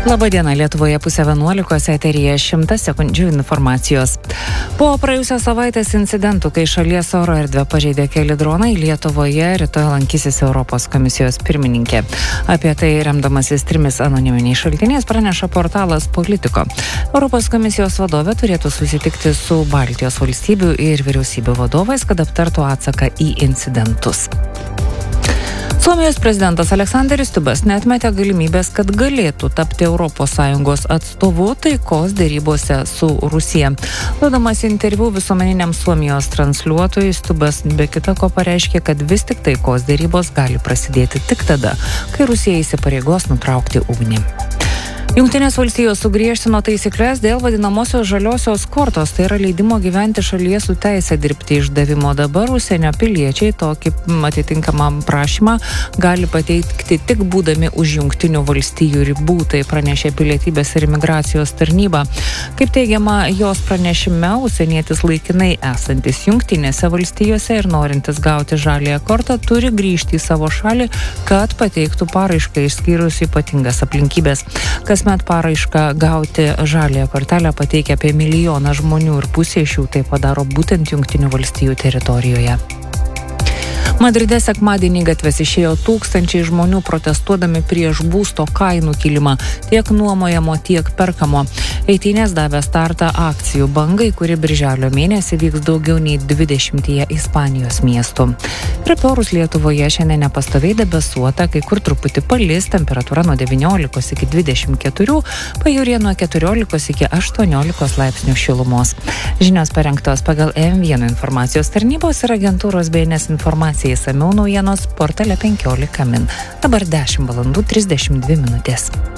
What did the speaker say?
Labadiena, Lietuvoje 10:11 eteryje 100 sekundžių informacijos. Po praėjusios savaitės incidentų, kai šalies oro erdvę pažeidė keli dronai, Lietuvoje rytoj lankysis Europos komisijos pirmininkė. Apie tai remdamasis 3 anoniminiais šaltiniais praneša portalas Politico. Europos komisijos vadovė turėtų susitikti su Baltijos valstybių ir vyriausybių vadovais, kad aptartų atsaką į incidentus. Suomijos prezidentas Aleksanderis Stubas neatmetė galimybės, kad galėtų tapti ES atstovu taikos dėrybose su Rusija. Duodamas interviu visuomeniniam Suomijos transliuotojui, Stubas be kita ko pareiškė, kad vis tik taikos dėrybos gali prasidėti tik tada, kai Rusija įsipareigos nutraukti ugnį. Jungtinės valstijos sugriežtino taisyklės dėl vadinamosios žaliosios kortos, tai yra leidimo gyventi šalyje su teisė dirbti išdavimo. Dabar užsienio piliečiai tokį atitinkamą prašymą gali pateikti tik būdami už Jungtinių valstijų ribų, tai pranešė Pilietybės ir imigracijos tarnyba. Kaip teigiama jos pranešime, užsienietis laikinai esantis Jungtinėse valstijose ir norintis gauti žaliąją kortą turi grįžti į savo šalį, kad pateiktų paraišką išskyrus ypatingas aplinkybės. Kasmet paraišką gauti žaliąją kortelę pateikia apie 1 milijoną žmonių ir pusė iš jų tai padaro būtent Jungtinių valstijų teritorijoje. Madride sekmadienį gatves išėjo tūkstančiai žmonių protestuodami prieš būsto kainų kilimą, tiek nuomojamo, tiek perkamo. Eitynės davė startą akcijų bangai, kuri birželio mėnesį vyks daugiau nei 20 Ispanijos miestų. Ir apie orus Lietuvoje šiandien nepastoviai debesuota, kai kur truputį palis, temperatūra nuo 19 iki 24, pajūryje nuo 14 iki 18 laipsnių šilumos. Žinios parengtos pagal M1 informacijos tarnybos ir agentūros BNS informacija. Įsamiau naujienos portale 15 min. Dabar 10:32 min.